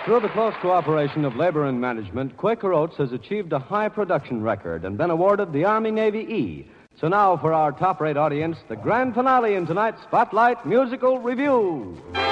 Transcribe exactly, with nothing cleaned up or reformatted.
Through the close cooperation of labor and management, Quaker Oats has achieved a high production record and been awarded the Army-Navy E. So now, for our top-rate audience, the grand finale in tonight's Spotlight Musical Review.